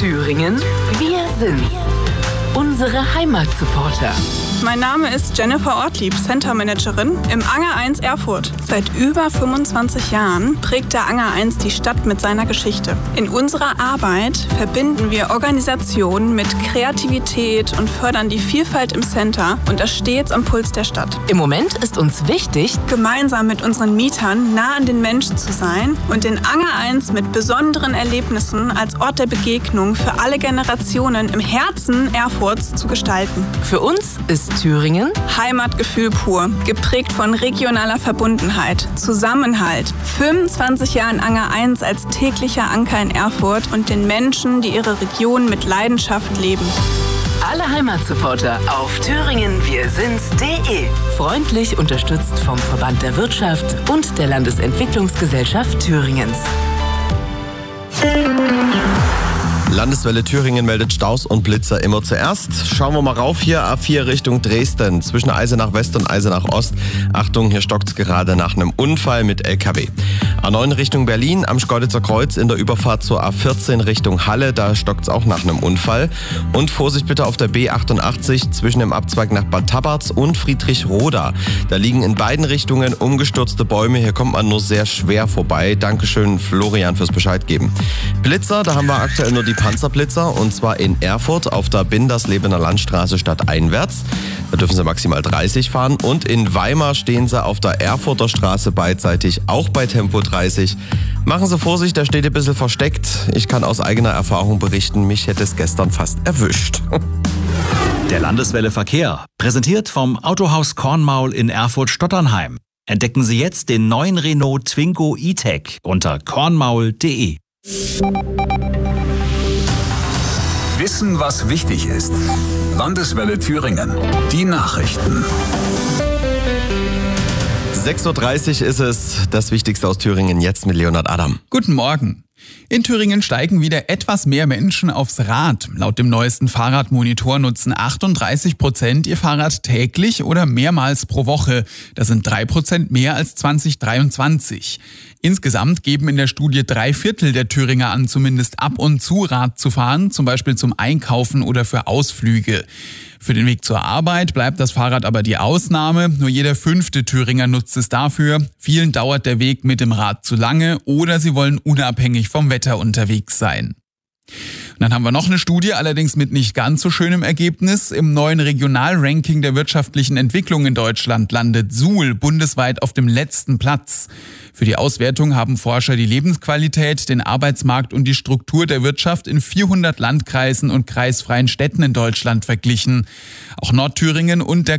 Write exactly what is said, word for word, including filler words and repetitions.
Thüringen, wir sind's. Unsere Heimatsupporter. Mein Name ist Jennifer Ortlieb, Center Managerin im Anger eins Erfurt. Seit über fünfundzwanzig Jahren prägt der Anger eins die Stadt mit seiner Geschichte. In unserer Arbeit verbinden wir Organisation mit Kreativität und fördern die Vielfalt im Center und das stets am Puls der Stadt. Im Moment ist uns wichtig, gemeinsam mit unseren Mietern nah an den Menschen zu sein und den Anger eins mit besonderen Erlebnissen als Ort der Begegnung für alle Generationen im Herzen Erfurts zu gestalten. Für uns ist Thüringen Heimatgefühl pur, geprägt von regionaler Verbundenheit, Zusammenhalt, fünfundzwanzig Jahren Anger eins als täglicher Anker in Erfurt und den Menschen, die ihre Region mit Leidenschaft leben. Alle Heimatsupporter auf thüringen wir sind's punkt de. Freundlich unterstützt vom Verband der Wirtschaft und der Landesentwicklungsgesellschaft Thüringens. Landeswelle Thüringen meldet Staus und Blitzer immer zuerst. Schauen wir mal rauf hier, A vier Richtung Dresden, zwischen Eisenach West und Eisenach Ost. Achtung, hier stockt's gerade nach einem Unfall mit L K W. A neun Richtung Berlin, am Schkeuditzer Kreuz in der Überfahrt zur A vierzehn Richtung Halle, da stockt's auch nach einem Unfall. Und Vorsicht bitte auf der B achtundachtzig zwischen dem Abzweig nach Bad Tabarz und Friedrichroda. Da liegen in beiden Richtungen umgestürzte Bäume, hier kommt man nur sehr schwer vorbei. Dankeschön Florian fürs Bescheid geben. Blitzer, da haben wir aktuell nur die Panzerblitzer und zwar in Erfurt auf der Binderslebener Landstraße stadteinwärts. Da dürfen Sie maximal dreißig fahren und in Weimar stehen Sie auf der Erfurter Straße beidseitig, auch bei Tempo dreißig. Machen Sie Vorsicht, da steht ein bisschen versteckt. Ich kann aus eigener Erfahrung berichten, mich hätte es gestern fast erwischt. Der Landeswelle Verkehr, präsentiert vom Autohaus Kornmaul in Erfurt-Stotternheim. Entdecken Sie jetzt den neuen Renault Twingo E-Tech unter kornmaul punkt de. Wissen, was wichtig ist. Landeswelle Thüringen. Die Nachrichten. sechs Uhr dreißig ist es, das Wichtigste aus Thüringen jetzt mit Leonhard Adam. Guten Morgen. In Thüringen steigen wieder etwas mehr Menschen aufs Rad. Laut dem neuesten Fahrradmonitor nutzen achtunddreißig Prozent ihr Fahrrad täglich oder mehrmals pro Woche. Das sind drei Prozent mehr als zwanzig dreiundzwanzig. Insgesamt geben in der Studie drei Viertel der Thüringer an, zumindest ab und zu Rad zu fahren, zum Beispiel zum Einkaufen oder für Ausflüge. Für den Weg zur Arbeit bleibt das Fahrrad aber die Ausnahme. Nur jeder fünfte Thüringer nutzt es dafür. Vielen dauert der Weg mit dem Rad zu lange oder sie wollen unabhängig vom Wetter unterwegs sein. Und dann haben wir noch eine Studie, allerdings mit nicht ganz so schönem Ergebnis. Im neuen Regionalranking der wirtschaftlichen Entwicklung in Deutschland landet Suhl bundesweit auf dem letzten Platz. Für die Auswertung haben Forscher die Lebensqualität, den Arbeitsmarkt und die Struktur der Wirtschaft in vierhundert Landkreisen und kreisfreien Städten in Deutschland verglichen. Auch Nordthüringen und der